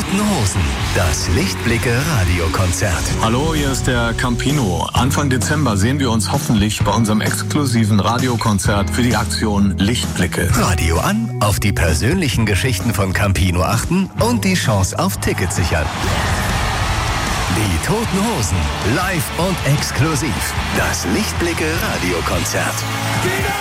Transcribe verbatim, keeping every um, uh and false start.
Toten Hosen, das Lichtblicke-Radiokonzert. Hallo, hier ist der Campino. Anfang Dezember sehen wir uns hoffentlich bei unserem exklusiven Radiokonzert für die Aktion Lichtblicke. Radio an, auf die persönlichen Geschichten von Campino achten und die Chance auf Tickets sichern. Die Toten Hosen, live und exklusiv. Das Lichtblicke-Radiokonzert.